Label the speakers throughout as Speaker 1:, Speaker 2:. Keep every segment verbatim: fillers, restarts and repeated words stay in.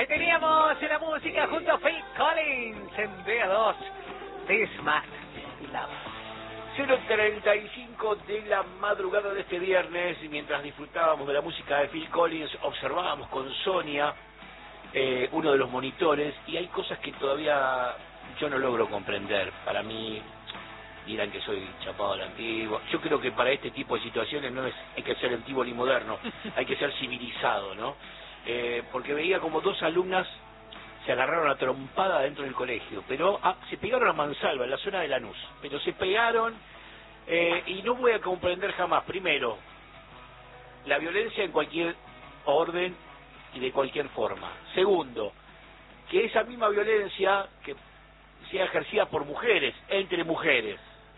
Speaker 1: Ahí teníamos la música junto a Phil Collins en B A dos. This Man Love.
Speaker 2: cero treinta y cinco de la madrugada de este viernes, y mientras disfrutábamos de la música de Phil Collins, observábamos con Sonia eh, uno de los monitores, y hay cosas que todavía yo no logro comprender. Para mí, dirán que soy chapado a la antigua. Yo creo que para este tipo de situaciones no es hay que ser antiguo ni moderno, hay que ser civilizado, ¿no? Eh, porque veía como dos alumnas se agarraron a trompada dentro del colegio, pero ah, se pegaron a mansalva en la zona de Lanús, pero se pegaron eh, y no voy a comprender jamás, primero, la violencia en cualquier orden y de cualquier forma. Segundo, que esa misma violencia que sea ejercida por mujeres, entre mujeres.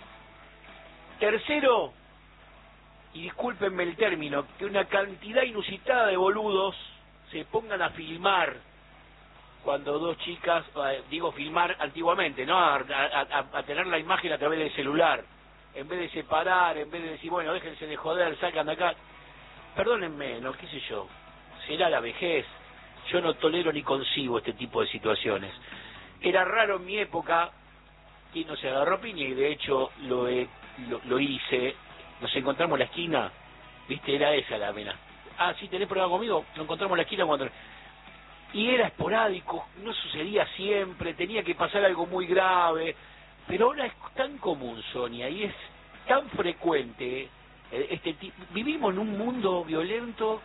Speaker 2: Tercero, y discúlpenme el término, que una cantidad inusitada de boludos se pongan a filmar cuando dos chicas, eh, digo filmar antiguamente, ¿no? A, a, a tener la imagen a través del celular, en vez de separar, en vez de decir, bueno, déjense de joder, salgan de acá. Perdónenme, no, qué sé yo, será la vejez, yo no tolero ni concibo este tipo de situaciones. Era raro en mi época, y no se agarró piña, y de hecho lo, he, lo, lo hice, nos encontramos en la esquina, viste, era esa la pena. Ah, sí, tenés prueba conmigo, nos encontramos en la esquina cuando... Y era esporádico, no sucedía siempre, tenía que pasar algo muy grave, pero ahora es tan común, Sonia, y es tan frecuente, eh, este tipo, vivimos en un mundo violento,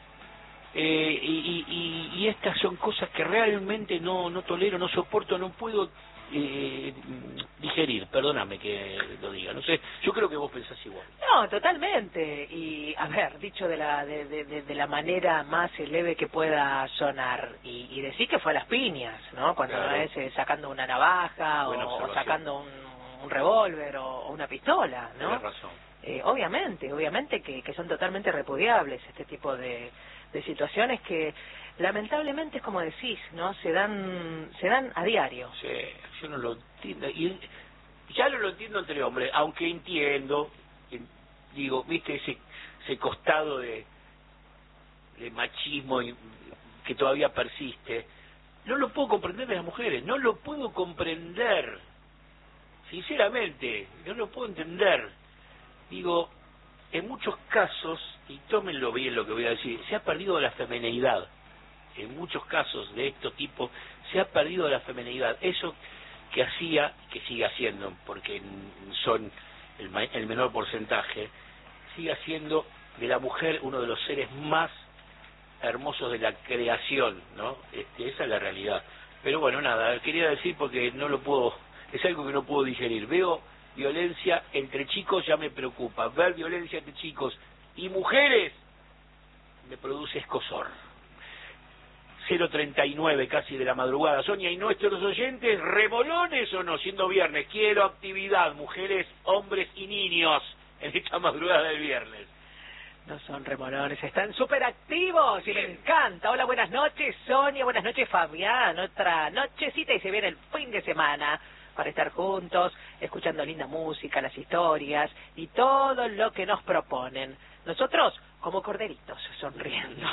Speaker 2: eh, y, y, y estas son cosas que realmente no, no tolero, no soporto, no puedo eh, digerir, perdóname que lo diga, no sé, yo creo que vos pensás igual.
Speaker 1: No, totalmente, y a ver, dicho de la de, de, de la manera más leve que pueda sonar, y, y decir que fue a las piñas, ¿no? Cuando
Speaker 2: Claro.
Speaker 1: es eh, sacando una navaja o, o sacando un, un revólver o, o una pistola, ¿no?
Speaker 2: Tienes razón.
Speaker 1: Eh, obviamente, obviamente que, que son totalmente repudiables este tipo de, de situaciones que lamentablemente es como decís, ¿no? Se dan se dan a diario.
Speaker 2: Sí, yo no lo entiendo, y ya no lo entiendo entre hombres, aunque entiendo, digo, viste ese ese costado de, de machismo y, que todavía persiste, no lo puedo comprender de las mujeres, no lo puedo comprender, sinceramente, no lo puedo entender. Digo, en muchos casos, y tómenlo bien lo que voy a decir, se ha perdido la femineidad. En muchos casos de estos tipos se ha perdido la femineidad. Eso que hacía, que sigue haciendo, porque son el, el menor porcentaje, sigue haciendo de la mujer uno de los seres más hermosos de la creación, ¿no? Este, esa es la realidad. Pero bueno, nada, quería decir porque no lo puedo, es algo que no puedo digerir. Veo violencia entre chicos, ya me preocupa. Ver violencia entre chicos y mujeres me produce escozor. cero treinta y nueve casi de la madrugada. Sonia, ¿y nuestros oyentes remolones o no? Siendo viernes, quiero actividad, mujeres, hombres y niños en esta madrugada del viernes.
Speaker 1: No son remolones, están súper activos y me encanta. Hola, buenas noches, Sonia, buenas noches, Fabián. Otra nochecita y se viene el fin de semana para estar juntos, escuchando linda música, las historias y todo lo que nos proponen. Nosotros, como corderitos, sonriendo.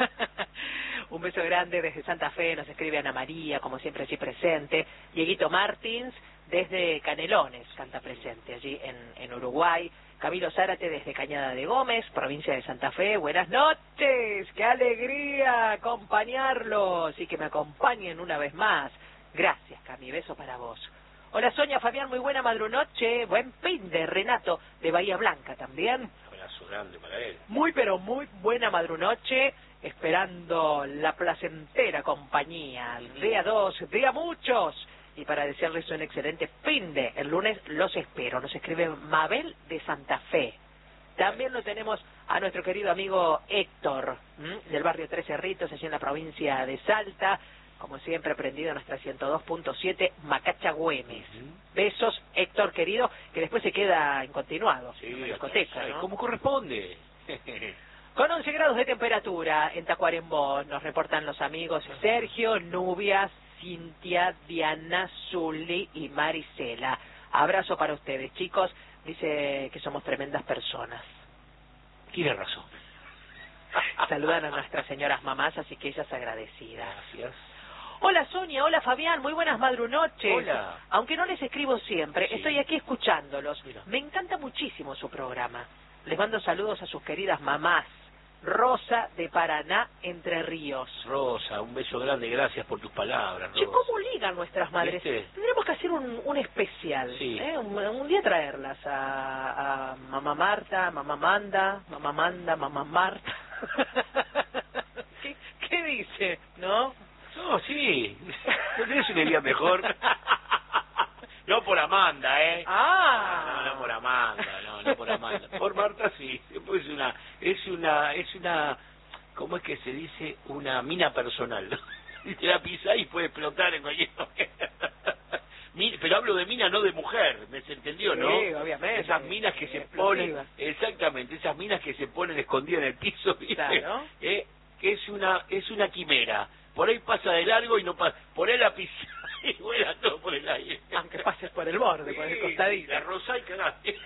Speaker 1: Un beso grande desde Santa Fe, nos escribe Ana María, como siempre allí presente. Dieguito Martins, desde Canelones, canta presente, allí en, en Uruguay. Camilo Zárate desde Cañada de Gómez, provincia de Santa Fe. Buenas noches, qué alegría acompañarlos y que me acompañen una vez más. Gracias, Cami, beso para vos. Hola Sonia, Fabián, muy buena madrunoche, buen fin de Renato de Bahía Blanca también.
Speaker 2: Un abrazo grande para él.
Speaker 1: Muy pero muy buena madrunoche, esperando la placentera compañía de a dos, de a muchos. Y para desearles un excelente fin de, el lunes los espero. Nos escribe Mabel de Santa Fe. También lo tenemos a nuestro querido amigo Héctor, ¿m? del barrio Tres Cerritos, allí en la provincia de Salta. Como siempre, prendido a nuestra ciento dos punto siete Macacha Güemes. Uh-huh. Besos, Héctor querido, que después se queda en continuado, sí, en la discoteca, ¿no?
Speaker 2: Como corresponde.
Speaker 1: Con once grados de temperatura en Tacuarembó, nos reportan los amigos Sergio, Nubia, Cintia, Diana, Zully y Marisela. Abrazo para ustedes, chicos. Dice que somos tremendas personas.
Speaker 2: Tiene razón.
Speaker 1: Saludan a nuestras señoras mamás, así que ellas agradecidas.
Speaker 2: Gracias.
Speaker 1: Hola Sonia, hola Fabián, muy buenas madrunoches.
Speaker 2: Hola.
Speaker 1: Aunque no les escribo siempre,
Speaker 2: Sí.
Speaker 1: estoy aquí escuchándolos.
Speaker 2: Mira.
Speaker 1: Me encanta muchísimo su programa. Les mando saludos a sus queridas mamás. Rosa de Paraná, Entre Ríos.
Speaker 2: Rosa, un beso grande, gracias por tus palabras,
Speaker 1: Che,
Speaker 2: Rosa.
Speaker 1: ¿cómo ligan nuestras madres?
Speaker 2: ¿Viste?
Speaker 1: Tendremos que hacer un, un especial,
Speaker 2: Sí.
Speaker 1: ¿eh? un, un día traerlas a, a Mamá Marta, Mamá Manda, Mamá Manda, Mamá Marta. ¿Qué, ¿Qué dice? ¿No?
Speaker 2: No, sí. ¿No tenés una idea mejor? No por Amanda, ¿eh?
Speaker 1: Ah.
Speaker 2: No, no por Amanda, no, no por Amanda. Por Marta sí. Pues es una, es una, es una, ¿cómo es que se dice? Una mina personal. Y te la pisás y puede explotar en cualquier momento. Mi- Pero hablo de mina, no de mujer, ¿me se entendió, no?
Speaker 1: Sí, obviamente.
Speaker 2: Esas minas que se
Speaker 1: Explosiva.
Speaker 2: ponen, exactamente, esas minas que se ponen escondidas en el piso, ¿viste?
Speaker 1: Claro.
Speaker 2: Eh, que es una, es una quimera. Por ahí pasa de largo y no pasa, por ahí la pisa y vuela todo por el aire.
Speaker 1: Aunque pases por el borde, por el
Speaker 2: Sí,
Speaker 1: costadito.
Speaker 2: la rosa y cagaste.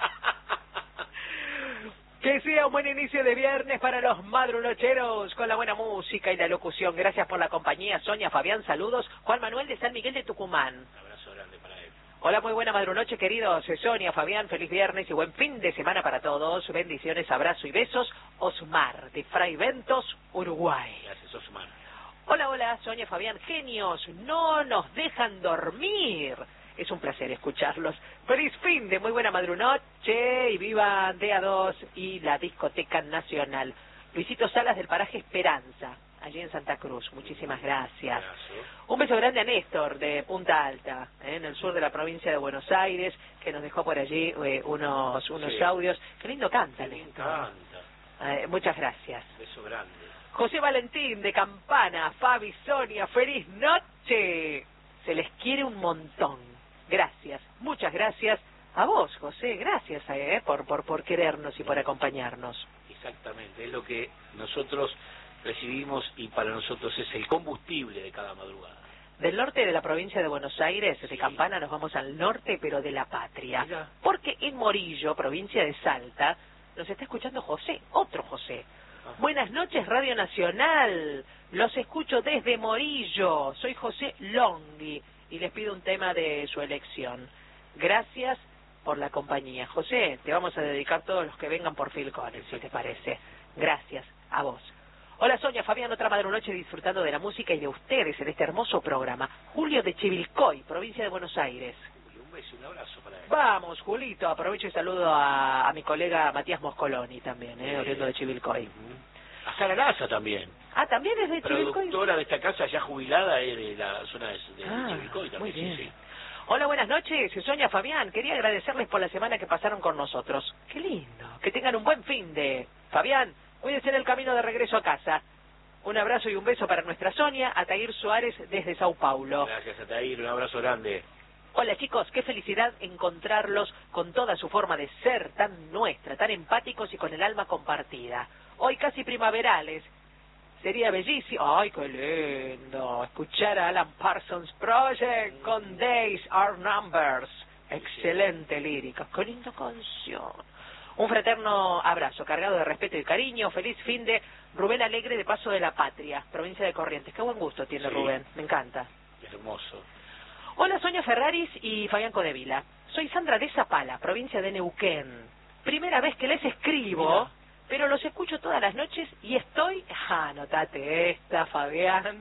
Speaker 1: Que sea un buen inicio de viernes para los madrunocheros con la buena música y la locución. Gracias por la compañía, Sonia, Fabián, saludos. Juan Manuel de San Miguel de Tucumán.
Speaker 2: Un abrazo grande para él.
Speaker 1: Hola, muy buena madrunoche, queridos. Sonia, Fabián, feliz viernes y buen fin de semana para todos. Bendiciones, abrazo y besos. Osmar, de Fray Ventos, Uruguay.
Speaker 2: Gracias, Osmar.
Speaker 1: Hola, hola, Sonia, Fabián, genios, no nos dejan dormir. Es un placer escucharlos. Feliz fin de muy buena madrunoche y viva D A dos y la Discoteca Nacional. Luisito Salas del paraje Esperanza, allí en Santa Cruz. Muchísimas gracias.
Speaker 2: Abrazo.
Speaker 1: Un beso grande a Néstor de Punta Alta, ¿eh? en el sur de la provincia de Buenos Aires, que nos dejó por allí eh, unos unos
Speaker 2: Sí.
Speaker 1: audios. Qué lindo canta,
Speaker 2: Me
Speaker 1: Néstor.
Speaker 2: encanta.
Speaker 1: Eh, muchas gracias.
Speaker 2: Beso grande.
Speaker 1: José Valentín de Campana, Fabi, Sonia, feliz noche. Se les quiere un montón. Gracias, muchas gracias a vos, José. Gracias eh, por, por, por querernos y por acompañarnos.
Speaker 2: Exactamente, es lo que nosotros recibimos y para nosotros es el combustible de cada madrugada.
Speaker 1: Del norte de la provincia de Buenos Aires, de
Speaker 2: Sí.
Speaker 1: Campana, nos vamos al norte, pero de la patria.
Speaker 2: Mira.
Speaker 1: Porque en Morillo, provincia de Salta, nos está escuchando José, otro José.
Speaker 2: Ajá.
Speaker 1: Buenas noches, Radio Nacional. Los escucho desde Morillo. Soy José Longhi y les pido un tema de su elección. Gracias por la compañía. José, te vamos a dedicar todos los que vengan por Phil Collins, si te parece. Gracias a vos. Hola Sonia, Fabián, otra madrunoche disfrutando de la música y de ustedes en este hermoso programa. Julio de Chivilcoy, provincia de Buenos Aires.
Speaker 2: Y un beso y un abrazo para él.
Speaker 1: Vamos, Julito, aprovecho y saludo a, a mi colega Matías Moscoloni también, eh,
Speaker 2: Sí.
Speaker 1: oriundo de Chivilcoy.
Speaker 2: Ujú. A Sara Laza también,
Speaker 1: Ah, ¿también es de Chivilcoy?
Speaker 2: productora de esta casa ya jubilada es de la zona de, de
Speaker 1: Ah,
Speaker 2: Chivilcoy también.
Speaker 1: muy bien.
Speaker 2: Sí, sí.
Speaker 1: Hola, buenas noches, Sonia, Fabián. Quería agradecerles por la semana que pasaron con nosotros. Qué lindo. Que tengan un buen fin de... Fabián, cuídense en el camino de regreso a casa. Un abrazo y un beso para nuestra Sonia, Atair Suárez desde Sao Paulo.
Speaker 2: Gracias, Atair, un abrazo grande.
Speaker 1: Hola chicos, qué felicidad encontrarlos con toda su forma de ser tan nuestra, tan empáticos y con el alma compartida. Hoy casi primaverales. Sería bellísimo. ¡Ay, qué lindo! Escuchar a Alan Parsons Project con Days Are Numbers. Excelente lírica. ¡Qué linda canción! Un fraterno abrazo, cargado de respeto y cariño. Feliz fin de Rubén Alegre de Paso de la Patria, provincia de Corrientes. Qué buen gusto tiene
Speaker 2: Sí.
Speaker 1: Rubén, me encanta.
Speaker 2: Hermoso.
Speaker 1: Hola, Sonia Ferraris y Fabián Codevila. Soy Sandra de Zapala, provincia de Neuquén. Primera vez que les escribo,
Speaker 2: Mira.
Speaker 1: pero los escucho todas las noches y estoy... Ah, anotate esta, Fabián.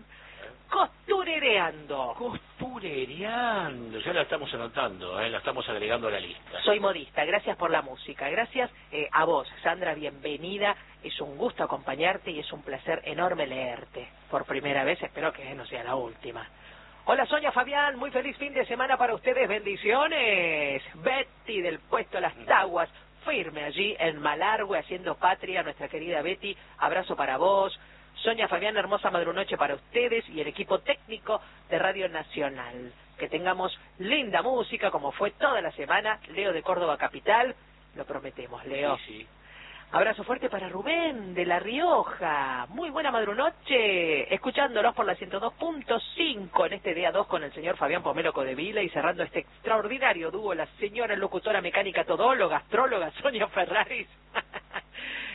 Speaker 1: Costurereando.
Speaker 2: Costurereando, ya la estamos anotando, ¿eh? La estamos agregando a la lista.
Speaker 1: Soy modista, gracias por la música. Gracias eh, a vos, Sandra, bienvenida. Es un gusto acompañarte y es un placer enorme leerte. Por primera vez, espero que no sea la última. Hola Sonia, Fabián, muy feliz fin de semana para ustedes, bendiciones. Betty del puesto Las Taguas, firme allí en Malargüe haciendo patria, nuestra querida Betty, abrazo para vos. Sonia, Fabián, hermosa madrunoche para ustedes y el equipo técnico de Radio Nacional. Que tengamos linda música como fue toda la semana. Leo de Córdoba Capital, lo prometemos, Leo.
Speaker 2: Sí, sí.
Speaker 1: Abrazo fuerte para Rubén de La Rioja. Muy buena madrunoche. Escuchándolos por la ciento dos punto cinco en este día dos con el señor Fabián Pomelo Codevila y cerrando este extraordinario dúo, la señora locutora mecánica todóloga, astróloga Sonia Ferraris.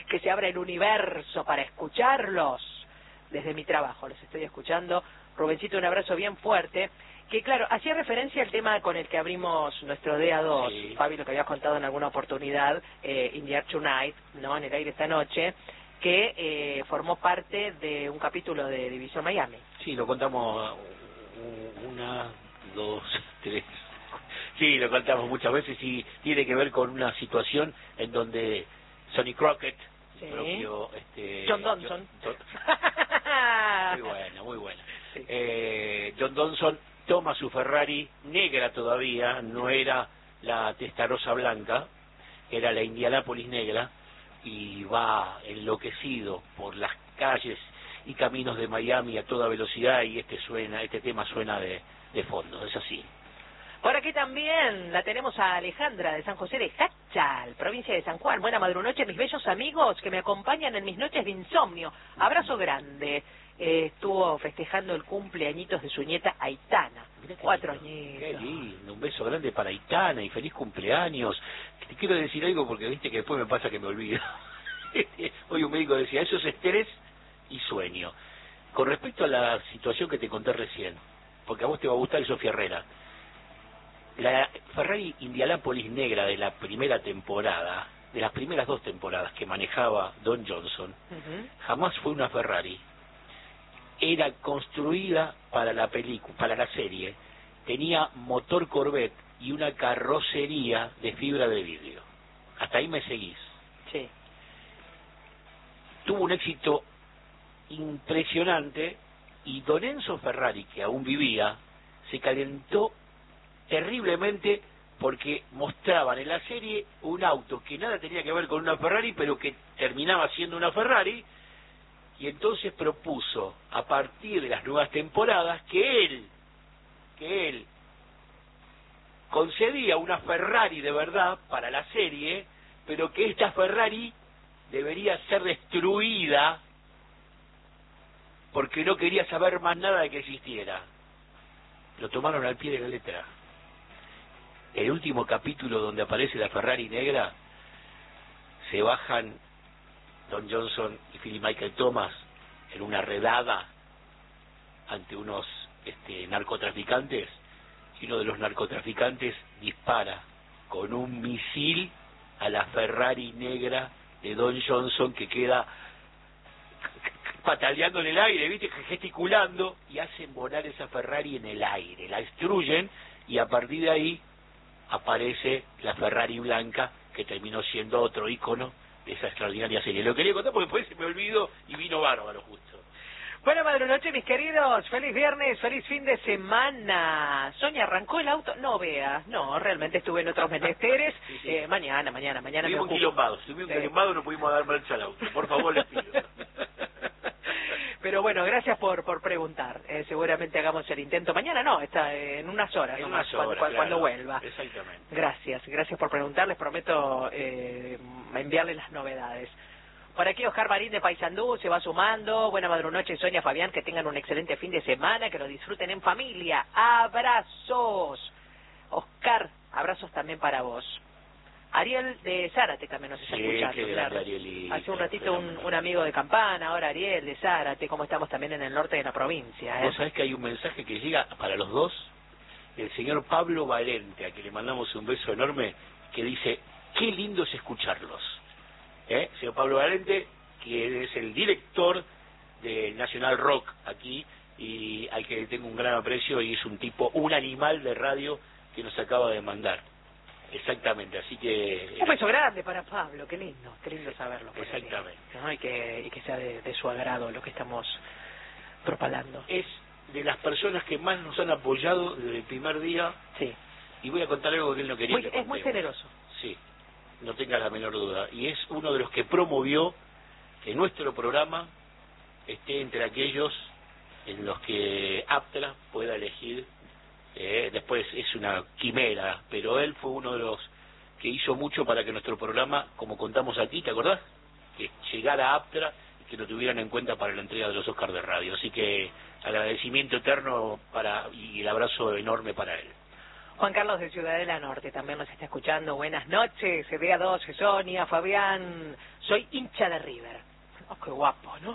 Speaker 1: que se abra el universo para escucharlos. Desde mi trabajo los estoy escuchando. Rubencito, un abrazo bien fuerte. Que claro, hacía referencia al tema con el que abrimos nuestro D A dos, sí. Fabi, lo que habías contado en alguna oportunidad, eh, In the Air Tonight, ¿no? En el aire esta noche, que eh, formó parte de un capítulo de División Miami.
Speaker 2: Sí, lo contamos una, dos, tres. Sí, lo contamos muchas veces y tiene que ver con una situación en donde Sonny Crockett, sí. propio este,
Speaker 1: John Donson.
Speaker 2: John, John, muy buena, muy buena. Sí. Eh, John Donson toma su Ferrari negra todavía, no era la Testarossa blanca, era la Indianápolis negra, y va enloquecido por las calles y caminos de Miami a toda velocidad, y este suena, este tema suena de, de fondo, es así.
Speaker 1: Por aquí también la tenemos a Alejandra de San José de Jáchal, provincia de San Juan. Buena madrunoche, mis bellos amigos que me acompañan en mis noches de insomnio. Abrazo grande. Eh, estuvo festejando el cumpleañitos de su nieta Aitana. Cuatro añitos.
Speaker 2: Qué lindo, un beso grande para Aitana y feliz cumpleaños. Te quiero decir algo porque viste que después me pasa que me olvido. Hoy un médico decía, eso es estrés y sueño. Con respecto a la situación que te conté recién, porque a vos te va a gustar Sofía Herrera, la Ferrari Indianápolis negra de la primera temporada, de las primeras dos temporadas que manejaba Don Johnson, uh-huh. jamás fue una Ferrari. Era construida para la película, para la serie, tenía motor Corvette y una carrocería de fibra de vidrio. Hasta ahí me seguís.
Speaker 1: Sí.
Speaker 2: Tuvo un éxito impresionante y Don Enzo Ferrari, que aún vivía, se calentó terriblemente porque mostraban en la serie un auto que nada tenía que ver con una Ferrari, pero que terminaba siendo una Ferrari. Y entonces propuso, a partir de las nuevas temporadas, que él, que él concedía una Ferrari de verdad para la serie, pero que esta Ferrari debería ser destruida porque no quería saber más nada de que existiera. Lo tomaron al pie de la letra. El último capítulo donde aparece la Ferrari negra, se bajan Don Johnson y Philip Michael Thomas en una redada ante unos este, narcotraficantes, y uno de los narcotraficantes dispara con un misil a la Ferrari negra de Don Johnson, que queda pataleando en el aire, viste, gesticulando, y hacen volar esa Ferrari en el aire, la destruyen, y a partir de ahí aparece la Ferrari blanca, que terminó siendo otro ícono de esa extraordinaria serie. Lo quería contar porque después se me olvidó y vino bárbaro justo.
Speaker 1: Buena madrunoche, mis queridos. Feliz viernes, feliz fin de semana. Sonia, ¿arrancó el auto? No, vea, no, realmente estuve en otros menesteres. sí, sí. Eh, mañana, mañana, mañana.
Speaker 2: Estuvimos quilombados, estuvimos sí. quilombados, no pudimos dar marcha al auto. Por favor, les pido.
Speaker 1: Pero bueno, gracias por por preguntar. Eh, seguramente hagamos el intento. Mañana no, está en unas horas.
Speaker 2: En
Speaker 1: nomás,
Speaker 2: unas horas,
Speaker 1: cuando,
Speaker 2: claro.
Speaker 1: cuando vuelva.
Speaker 2: Exactamente.
Speaker 1: Gracias, gracias por preguntar. Les prometo eh, enviarles las novedades. Por aquí Oscar Marín de Paysandú se va sumando. Buena madrunoche, Sonia, Fabián, que tengan un excelente fin de semana, que lo disfruten en familia. Abrazos. Oscar, abrazos también para vos. Ariel de Zárate también nos está
Speaker 2: sí,
Speaker 1: escuchando. Claro. Hace un ratito un, un amigo de Campana, ahora Ariel de Zárate, como estamos también en el norte de la provincia. ¿eh?
Speaker 2: Vos sabés que hay un mensaje que llega para los dos, el señor Pablo Valente, a quien le mandamos un beso enorme, que dice, qué lindo es escucharlos. ¿Eh? Señor Pablo Valente, que es el director de Nacional Rock aquí, y al que tengo un gran aprecio, y es un tipo, un animal de radio que nos acaba de mandar. Exactamente, así que...
Speaker 1: Un beso grande para Pablo, qué lindo, qué lindo saberlo.
Speaker 2: Exactamente.
Speaker 1: Él, ¿no? Y, que, y que sea de, de su agrado lo que estamos propalando.
Speaker 2: Es de las personas que más nos han apoyado desde el primer día.
Speaker 1: Sí.
Speaker 2: Y voy a contar algo que él no quería
Speaker 1: muy,
Speaker 2: que
Speaker 1: Es muy generoso.
Speaker 2: Sí, no tengas la menor duda. Y es uno de los que promovió que nuestro programa esté entre aquellos en los que Aptra pueda elegir. Eh, después es una quimera, pero él fue uno de los que hizo mucho para que nuestro programa, como contamos aquí, ¿te acordás? Que llegara a Aptra y que lo tuvieran en cuenta para la entrega de los Oscars de radio. Así que agradecimiento eterno para y el abrazo enorme para él.
Speaker 1: Juan Carlos de Ciudadela Norte también nos está escuchando. Buenas noches, C D A dos, Sonia, Fabián. Soy hincha de River. Oh, qué guapo, ¿no?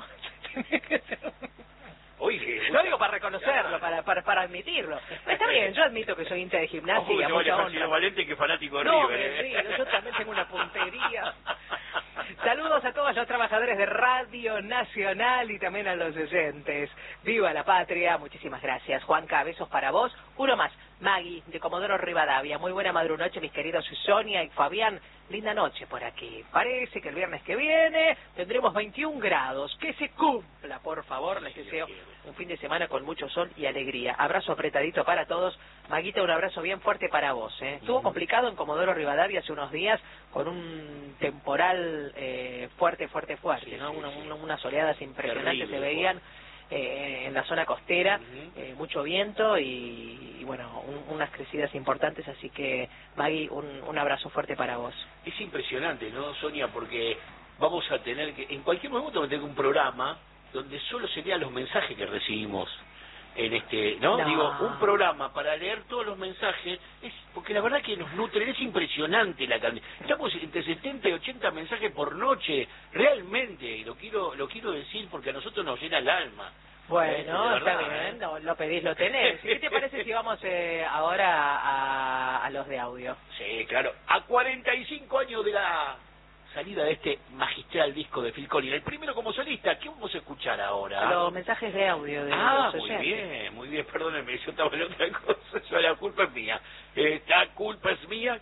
Speaker 2: Oye,
Speaker 1: lo digo para reconocerlo, para, para para admitirlo. Está bien, yo admito que soy hincha de Gimnasia y a mucha honra.
Speaker 2: Valente que fanático de
Speaker 1: no,
Speaker 2: River.
Speaker 1: Me río, yo también tengo una puntería. Saludos a todos los trabajadores de Radio Nacional y también a los oyentes. ¡Viva la patria! Muchísimas gracias. Juanca, besos para vos. Uno más. Maggie, de Comodoro Rivadavia. Muy buena madrunoche, mis queridos Sonia y Fabián. Linda noche por aquí. Parece que el viernes que viene tendremos veintiún grados. Que se cumpla, por favor. Les deseo un fin de semana con mucho sol y alegría. Abrazo apretadito para todos. Maguita, un abrazo bien fuerte para vos. ¿eh? Estuvo complicado en Comodoro Rivadavia hace unos días con un temporal eh, fuerte, fuerte, fuerte. Sí, ¿no? Sí, una, sí. Una, unas oleadas impresionantes se veían eh, en la zona costera. Uh-huh. eh, mucho viento y, y bueno, un, unas crecidas importantes. Así que, Magui, un, un abrazo fuerte para vos.
Speaker 2: Es impresionante, ¿no, Sonia? Porque vamos a tener que, en cualquier momento, meter un programa donde solo serían los mensajes que recibimos en este, ¿no?
Speaker 1: no
Speaker 2: Digo, un programa para leer todos los mensajes, es porque la verdad que nos nutren, es impresionante la cantidad. Estamos entre setenta y ochenta mensajes por noche, realmente, y lo quiero lo quiero decir porque a nosotros nos llena el alma.
Speaker 1: Bueno, eh, está bien, no, lo pedís, lo tenés. ¿Qué te parece si vamos eh, ahora a, a los de audio?
Speaker 2: Sí, claro. A cuarenta y cinco años de la salida de este magistral disco de Phil Collins, el primero como solista, ¿qué vamos a escuchar ahora?
Speaker 1: Los mensajes de audio de
Speaker 2: Ah,
Speaker 1: los
Speaker 2: muy bien, muy bien, perdónenme, yo estaba en otra cosa, yo, la culpa es mía. ¿Esta culpa es mía?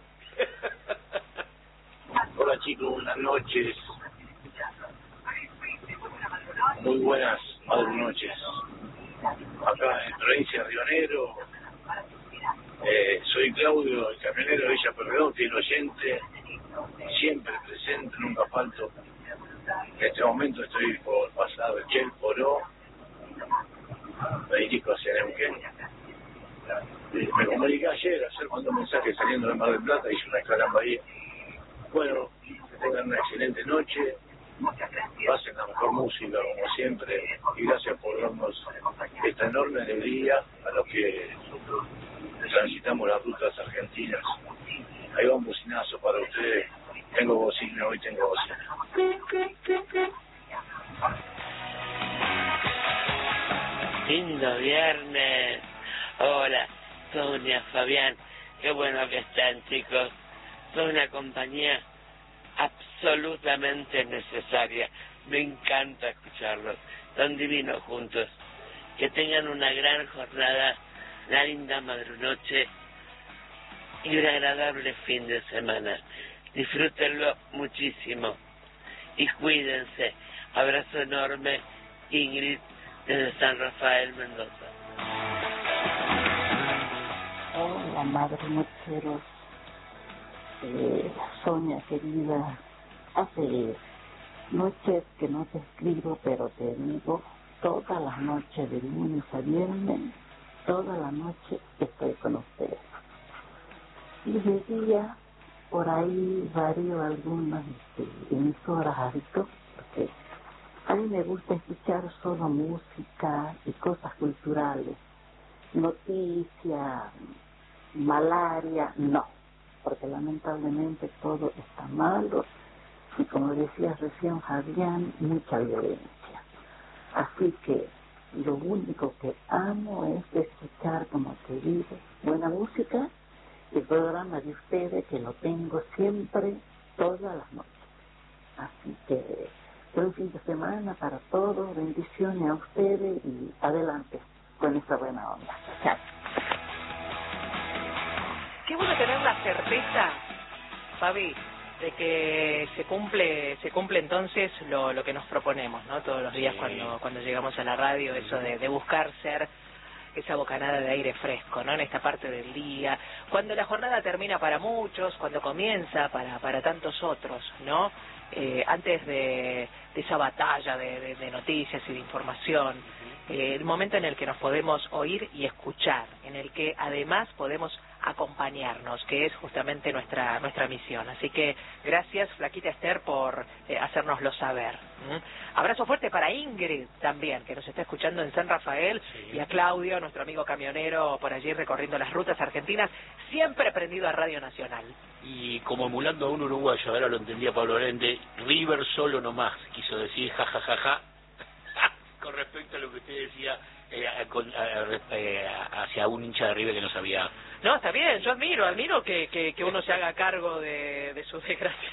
Speaker 3: Hola chicos, buenas noches. Muy buenas noches. Acá en provincia de Río Negro, eh, soy Claudio, el camionero de Villa Pueyrredón, fiel oyente, siempre presente, nunca falto. En este momento estoy por pasar el Chel Poró, me dirijo hacia Neuquén. Me comuniqué ayer, ayer mandó un mensaje saliendo de Mar del Plata, hice una escala en Bahía. Bueno, que tengan una excelente noche, pasen la mejor música como siempre, y gracias por darnos esta enorme alegría a los que transitamos las rutas argentinas. Ahí va un bocinazo para ustedes. Tengo bocina, hoy tengo bocina.
Speaker 4: Lindo viernes. Hola, Sonia, Fabián. Qué bueno que están, chicos. Son una compañía absolutamente necesaria. Me encanta escucharlos. Son divinos juntos. Que tengan una gran jornada, una linda madrunoche y un agradable fin de semana. Disfrútenlo muchísimo y cuídense. Abrazo enorme, Ingrid, desde San Rafael, Mendoza.
Speaker 5: Hola, madre nocheros. Eh, Sonia, querida, hace noches que no te escribo, pero te digo, todas las noches de lunes a viernes, toda la noche estoy con ustedes. Y de día, por ahí varío algunas este, emisoras hábitos, porque a mí me gusta escuchar solo música y cosas culturales. Noticias, malaria, no, porque lamentablemente todo está malo y, como decía recién Fabián, mucha violencia. Así que lo único que amo es escuchar, como te digo, buena música, el programa de ustedes, que lo tengo siempre, todas las noches. Así que buen fin de semana para todos, bendiciones a ustedes y adelante con esa buena onda. Chao.
Speaker 1: Qué bueno tener la certeza, Fabi, de que se cumple se cumple entonces lo, lo que nos proponemos, ¿no? Todos los días, sí, cuando cuando llegamos a la radio, eso de, de buscar ser esa bocanada de aire fresco, ¿no? En esta parte del día, cuando la jornada termina para muchos, cuando comienza para para tantos otros, ¿no? Eh, antes de, de esa batalla de, de, de noticias y de información, eh, el momento en el que nos podemos oír y escuchar, en en el que además podemos acompañarnos, que es justamente nuestra nuestra misión. Así que gracias, Flaquita Esther, por eh, hacérnoslo saber. ¿Mm? Abrazo fuerte para Ingrid también, que nos está escuchando en San Rafael, sí. Y a Claudio, nuestro amigo camionero, por allí recorriendo las rutas argentinas, siempre prendido a Radio Nacional.
Speaker 2: Y como emulando a un uruguayo, ahora lo entendía Pablo Lorente, River solo nomás, quiso decir jajajaja, ja, ja, ja, con respecto a lo que usted decía, eh, a, con, a, eh, hacia un hincha de River que no sabía.
Speaker 1: No, está bien, yo admiro, admiro que, que, que uno se haga cargo de, de sus desgracias.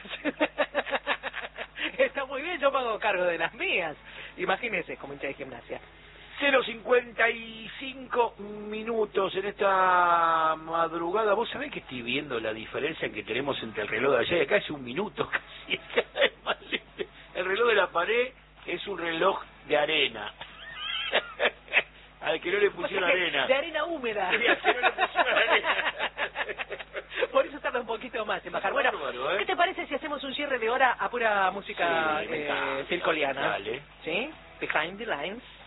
Speaker 1: Está muy bien, yo me hago cargo de las mías. Imagínese, como hincha de Gimnasia.
Speaker 2: cero cincuenta y cinco minutos en esta madrugada. Vos sabés que estoy viendo la diferencia que tenemos entre el reloj de allá y acá, es un minuto casi. El reloj de la pared es un reloj de arena. Al que no le pusieron arena.
Speaker 1: De arena húmeda.
Speaker 2: Sí, al que no le pusieron arena.
Speaker 1: Por eso tarda un poquito más en bajar. Bueno, ¿eh? ¿Qué te parece si hacemos un cierre de hora a pura música sí, eh, circoliana?
Speaker 2: Dale.
Speaker 1: ¿Sí? Behind the Lines.